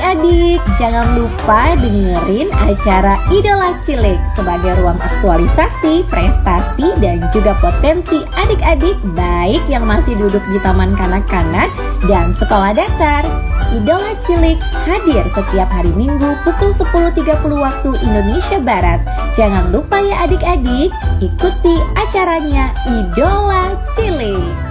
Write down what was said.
Adik-adik, jangan lupa dengerin acara Idola Cilik sebagai ruang aktualisasi, prestasi, dan juga potensi adik-adik baik yang masih duduk di taman kanak-kanak dan sekolah dasar. Idola Cilik hadir setiap hari Minggu pukul 10.30 waktu Indonesia Barat. Jangan lupa ya adik-adik, ikuti acaranya Idola Cilik.